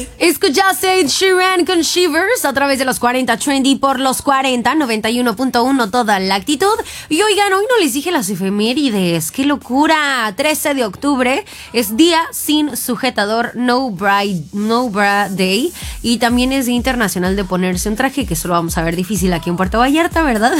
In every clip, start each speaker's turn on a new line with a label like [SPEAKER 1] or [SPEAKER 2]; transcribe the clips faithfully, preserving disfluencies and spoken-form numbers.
[SPEAKER 1] Escuchaste Ed Sheeran con Shivers a través de los cuarenta Trendy por los cuarenta, noventa y uno punto uno toda la actitud. Y oigan, hoy no les dije las efemérides. ¡Qué locura! trece de octubre es Día Sin Sujetador, No Bra, no Bra Day. Y también es Día Internacional de Ponerse un Traje, que eso lo vamos a ver difícil aquí en Puerto Vallarta, ¿verdad?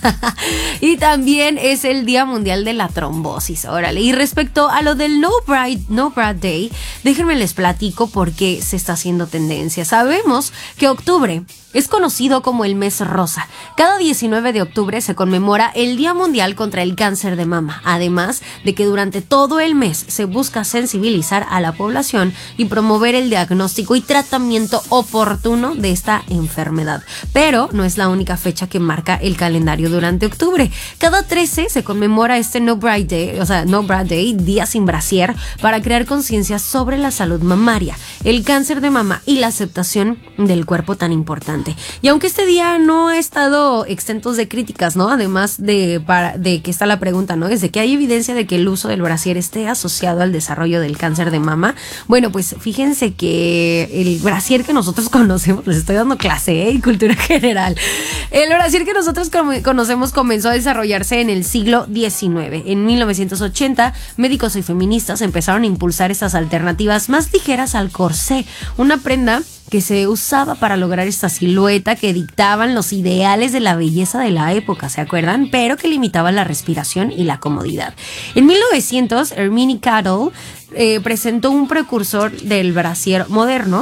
[SPEAKER 1] Y también es el Día Mundial de la Trombosis. Órale. Y respecto a lo del No Bra, no Bra Day, déjenme les platico por qué se está haciendo tendencia. Sabemos que octubre es conocido como el mes rosa. Cada diecinueve de octubre se conmemora el Día Mundial contra el Cáncer de Mama, además de que durante todo el mes se busca sensibilizar a la población y promover el diagnóstico y tratamiento oportuno de esta enfermedad. Pero no es la única fecha que marca el calendario durante octubre. Cada trece se conmemora este No Bra Day, o sea, No Bra Day, Día Sin Brasier, para crear conciencia sobre la salud mamaria, el cáncer de mama y la aceptación del cuerpo tan importante. Y aunque este día no ha estado exentos de críticas, ¿no? Además de, para, de que está la pregunta, ¿no? Es de que hay evidencia de que el uso del brasier esté asociado al desarrollo del cáncer de mama. Bueno, pues fíjense que el brasier que nosotros conocemos, les estoy dando clase, ¿eh? Y cultura general. El brasier que nosotros conocemos comenzó a desarrollarse en el siglo diecinueve. En mil novecientos ochenta, médicos y feministas empezaron a impulsar estas alternativas más ligeras al corsé, una prenda que se usaba para lograr esta silueta que dictaban los ideales de la belleza de la época, ¿se acuerdan? Pero que limitaba la respiración y la comodidad. En mil novecientos, Hermione Cattle eh, presentó un precursor del brasier moderno.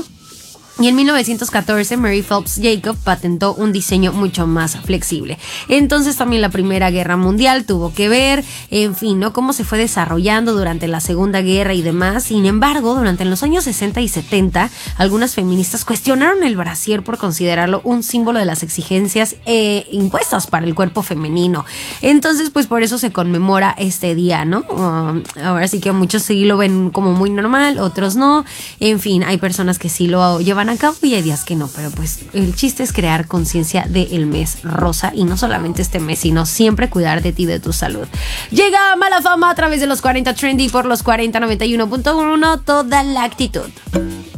[SPEAKER 1] Y en mil novecientos catorce, Mary Phelps Jacob patentó un diseño mucho más flexible. Entonces también la Primera Guerra Mundial tuvo que ver, en fin, ¿no? Cómo se fue desarrollando durante la Segunda Guerra y demás. Sin embargo, durante los años sesenta y setenta, algunas feministas cuestionaron el brasier por considerarlo un símbolo de las exigencias eh, impuestas para el cuerpo femenino. Entonces, pues por eso se conmemora este día, ¿no? Uh, ahora sí que muchos sí lo ven como muy normal, otros no. En fin, hay personas que sí lo llevan a cabo y hay días que no, pero pues el chiste es crear conciencia del mes rosa y no solamente este mes, sino siempre cuidar de ti y de tu salud. Llega Mala Fama a través de los cuarenta Trendy por los cuarenta, noventa y uno punto uno toda la actitud.